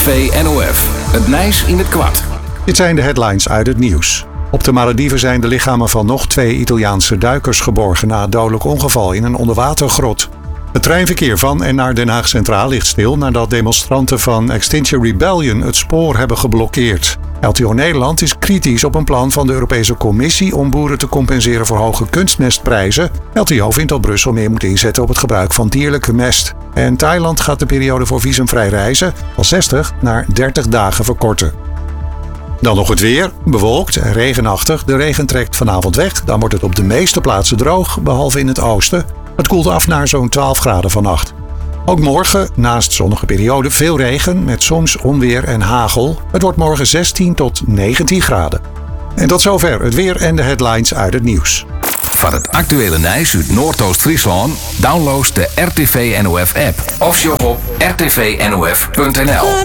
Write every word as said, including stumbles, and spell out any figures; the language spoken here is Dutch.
V N O F. Het Nijs in het kwart. Dit zijn de headlines uit het nieuws. Op de Malediven zijn de lichamen van nog twee Italiaanse duikers geborgen na het dodelijk ongeval in een onderwatergrot. Het treinverkeer van en naar Den Haag Centraal ligt stil nadat demonstranten van Extinction Rebellion het spoor hebben geblokkeerd. L T O Nederland is kritisch op een plan van de Europese Commissie om boeren te compenseren voor hoge kunstmestprijzen. L T O vindt dat Brussel meer moet inzetten op het gebruik van dierlijke mest. En Thailand gaat de periode voor visumvrij reizen van zestig naar dertig dagen verkorten. Dan nog het weer. Bewolkt en regenachtig. De regen trekt vanavond weg. Dan wordt het op de meeste plaatsen droog, behalve in het oosten. Het koelt af naar zo'n twaalf graden vannacht. Ook morgen, naast zonnige periode, veel regen met soms onweer en hagel. Het wordt morgen zestien tot negentien graden. En tot zover het weer en de headlines uit het nieuws. Van het actuele Nijs uit Noordoost-Friesland download de R T V N O F app of shop op r t v n o f punt n l.